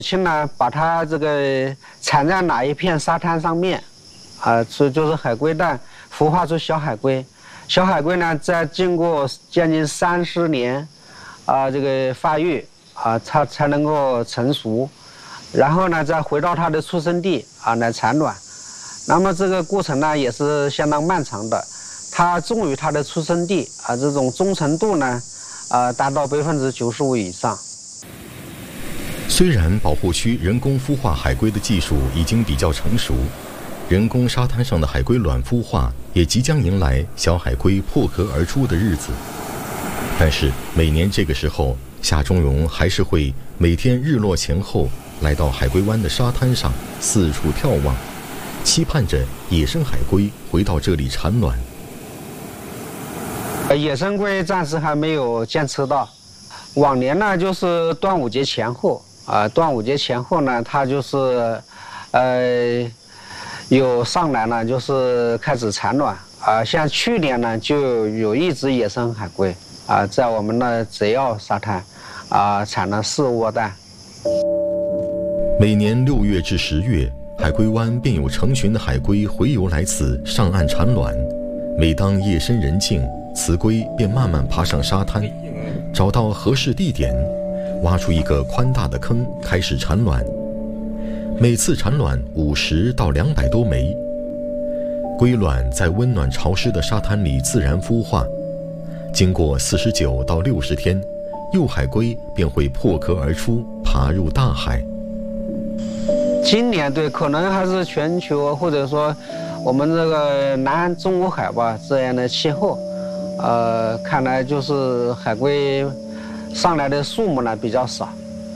先呢，把它这个缠在哪一片沙滩上面，就是海龟蛋孵化出小海龟。小海龟呢，在经过将近30年，这个发育，它才能够成熟，然后呢，再回到它的出生地来产卵。那么这个过程呢，也是相当漫长的。它忠于它的出生地，这种忠诚度呢，达到95%以上。 虽然保护区人工孵化海龟的技术已经比较成熟，人工沙滩上的海龟卵孵化也即将迎来小海龟破壳而出的日子，但是每年这个时候，夏中荣还是会每天日落前后来到海龟湾的沙滩上四处眺望，期盼着野生海龟回到这里产卵。 野生龟暂时还没有监测到，往年呢就是端午节前后。端午节前后呢，它就是，有上来呢，就是开始产卵。像去年呢，就有一只野生海龟，在我们的贼澳沙滩，产了4窝蛋。 每年6月至10月，海龟湾便有成群的海龟洄游来此上岸产卵。每当夜深人静，雌龟便慢慢爬上沙滩，找到合适地点，挖出一个宽大的坑，开始产卵。每次产卵50到200多枚。龟卵在温暖潮湿的沙滩里自然孵化，经过49到60天，幼海龟便会破壳而出，爬入大海。 今年对，可能还是全球或者说我们这个南中国海吧这样的气候，看来就是海龟上来的数目呢比较少。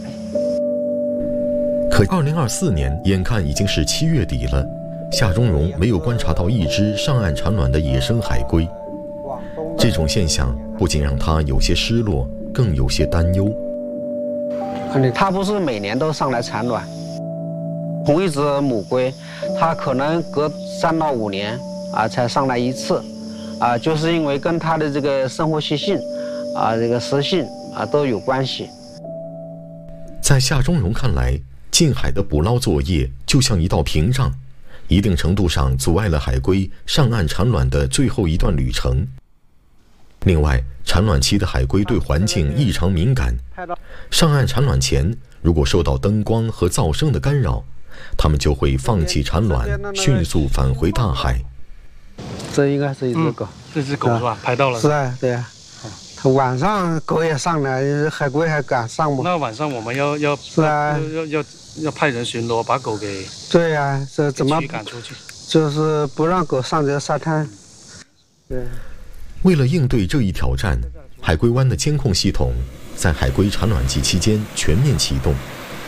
可2024年眼看已经是7月底了，夏中荣没有观察到一只上岸产卵的野生海龟。这种现象不仅让他有些失落，更有些担忧。 它不是每年都上来产卵，同一只母龟，它可能隔3到5年才上来一次，就是因为跟它的这个生活习性这个食性都有关系。 在夏中荣看来，近海的捕捞作业就像一道屏障，一定程度上阻碍了海龟上岸产卵的最后一段旅程。另外，产卵期的海龟对环境异常敏感，上岸产卵前如果受到灯光和噪声的干扰，它们就会放弃产卵，迅速返回大海。 这应该是一只狗， 这只狗是吧？拍到了。 是啊，对啊。晚上狗也上来，海龟还敢上吗？ 那晚上我们要是啊， 要派人巡逻，把狗给对呀，这怎么驱赶出去？ 就是不让狗上这个沙滩。对。 为了应对这一挑战，海龟湾的监控系统在海龟产卵季期间全面启动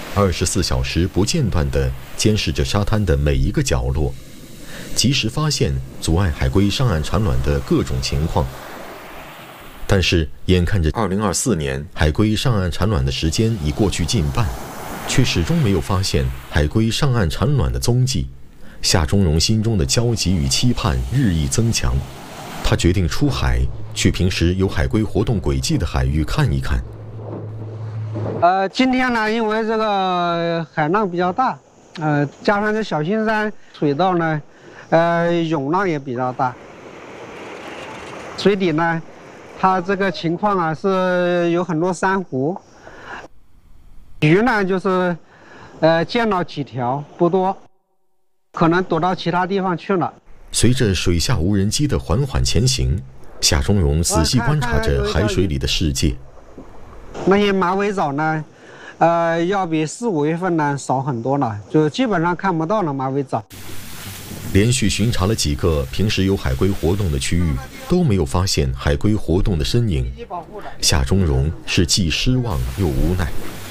，24小时不间断地监视着沙滩的每一个角落，及时发现阻碍海龟上岸产卵的各种情况。但是眼看着2024年海龟上岸产卵的时间已过去近半，却始终没有发现海龟上岸产卵的踪迹。夏中荣心中的焦急与期盼日益增强，他决定出海，去平时有海龟活动轨迹的海域看一看。 今天呢，因为这个海浪比较大，加上这小青山水道呢，涌浪也比较大，水底呢，它这个情况是有很多珊瑚，鱼呢就是见到几条不多，可能躲到其他地方去了。 随着水下无人机的缓缓前行，夏中荣仔细观察着海水里的世界。 那些马尾藻呢，要比4、5月份呢少很多了，就基本上看不到了马尾藻。 连续巡查了几个平时有海龟活动的区域，都没有发现海龟活动的身影。夏中荣是既失望又无奈。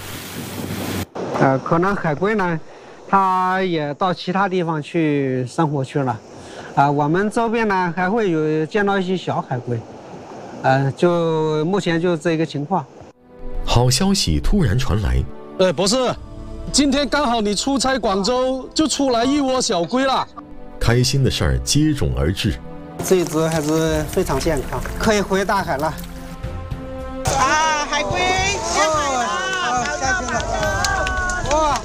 可能海龟呢，它也到其他地方去生活去了。我们周边呢还会有见到一些小海龟，就目前就这个情况。 好消息突然传来， 博士，今天刚好你出差广州，就出来1窝小龟了。 开心的事儿接踵而至。 这一只还是非常健康，可以回大海了。 海龟下海了，下去了。 哇！